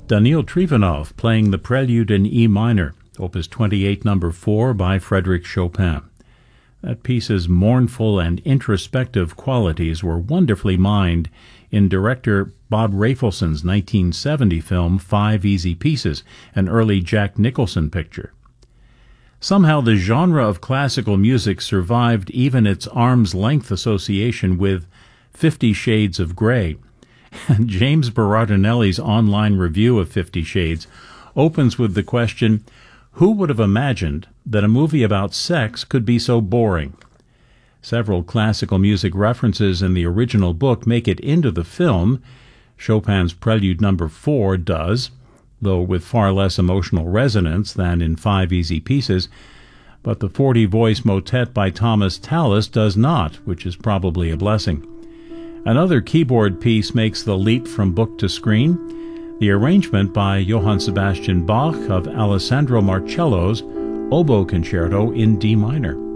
Daniil Trifonov playing the Prelude in E minor, Opus 28, number 4 by Frédéric Chopin. That piece's mournful and introspective qualities were wonderfully mined in director Bob Rafelson's 1970 film 5 Easy Pieces, an early Jack Nicholson picture. Somehow the genre of classical music survived even its arm's-length association with 50 Shades of Grey. James Berardinelli's online review of 50 Shades opens with the question, who would have imagined that a movie about sex could be so boring? Several classical music references in the original book make it into the film. Chopin's Prelude No. 4 does, though with far less emotional resonance than in 5 Easy Pieces, but the 40-voice motet by Thomas Tallis does not, which is probably a blessing. Another keyboard piece makes the leap from book to screen, the arrangement by Johann Sebastian Bach of Alessandro Marcello's Oboe Concerto in D minor.